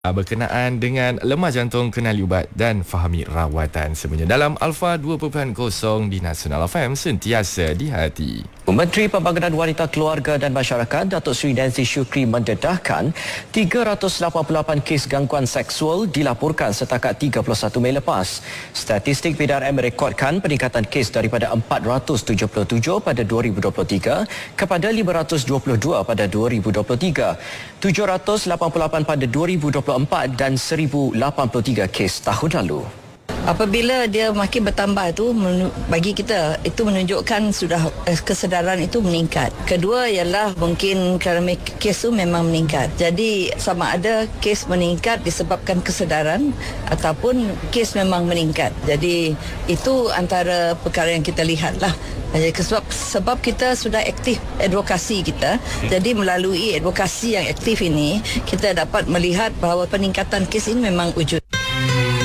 berkenaan dengan lemah jantung, kenali ubat dan fahami rawatan sebenarnya. Dalam Alpha 2.0 di Nasional FM, sentiasa di hati. Menteri Pembangunan Wanita Keluarga dan Masyarakat Datuk Seri Nancy Shukri mendedahkan 388 kes gangguan seksual dilaporkan setakat 31 Mei lepas. Statistik PDRM merekodkan peningkatan kes daripada 477 pada 2023 kepada 522 pada 2023, 788 pada 2024 dan 1083 kes tahun lalu. Apabila dia makin bertambah tu, bagi kita itu menunjukkan sudah kesedaran itu meningkat. Kedua ialah mungkin kerana kes tu memang meningkat. Jadi sama ada kes meningkat disebabkan kesedaran ataupun kes memang meningkat. Jadi itu antara perkara yang kita lihatlah. Sebab kita sudah aktif advokasi kita. Jadi melalui advokasi yang aktif ini kita dapat melihat bahawa peningkatan kes ini memang wujud.